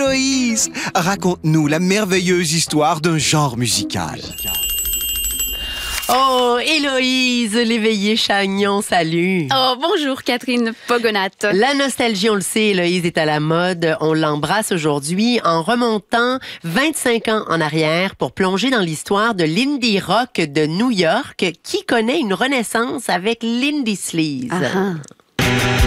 Héloïse, raconte-nous la merveilleuse histoire d'un genre musical. Oh, Héloïse, l'éveillée Chagnon, salut! Oh, bonjour Catherine Pogonat. La nostalgie, on le sait, Héloïse est à la mode. On l'embrasse aujourd'hui en remontant 25 ans en arrière pour plonger dans l'histoire de l'indie rock de New York qui connaît une renaissance avec l'indie sleaze.